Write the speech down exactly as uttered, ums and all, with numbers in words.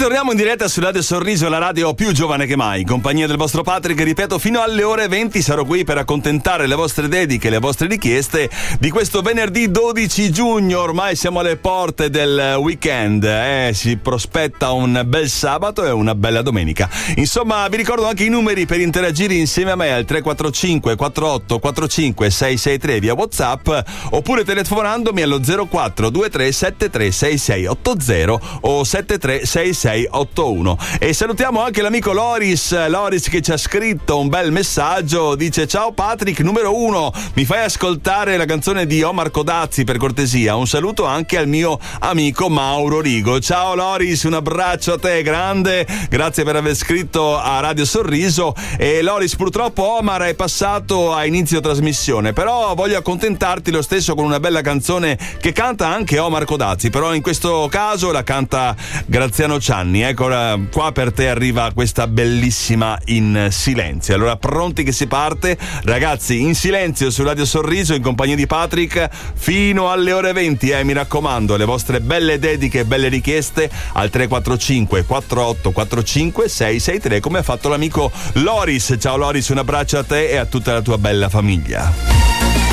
ritorniamo in diretta su Radio Sorriso, la radio più giovane che mai. In compagnia del vostro Patrick, ripeto, fino alle ore venti sarò qui per accontentare le vostre dediche, le vostre richieste di questo venerdì dodici giugno. Ormai siamo alle porte del weekend, eh, si prospetta un bel sabato e una bella domenica. Insomma, vi ricordo anche i numeri per interagire insieme a me al tre quattro cinque quattro otto quattro cinque sei sei tre via WhatsApp, oppure telefonandomi allo zero quattro due tre sette tre sei sei otto zero o sette tre sei sei otto uno. E salutiamo anche l'amico Loris Loris che ci ha scritto un bel messaggio. Dice: ciao Patrick, numero uno, mi fai ascoltare la canzone di Omar Codazzi per cortesia? Un saluto anche al mio amico Mauro Rigo. Ciao Loris, un abbraccio a te grande, grazie per aver scritto a Radio Sorriso. E Loris, purtroppo Omar è passato a inizio trasmissione, però voglio accontentarti lo stesso con una bella canzone che canta anche Omar Codazzi, però in questo caso la canta Graziano Cianni. Ecco, qua per te arriva questa bellissima In Silenzio. Allora, pronti che si parte? Ragazzi, In Silenzio su Radio Sorriso in compagnia di Patrick fino alle ore venti, eh, mi raccomando, le vostre belle dediche e belle richieste al tre quattro cinque quattro otto quattro cinque sei sei tre, come ha fatto l'amico Loris. Ciao Loris, un abbraccio a te e a tutta la tua bella famiglia.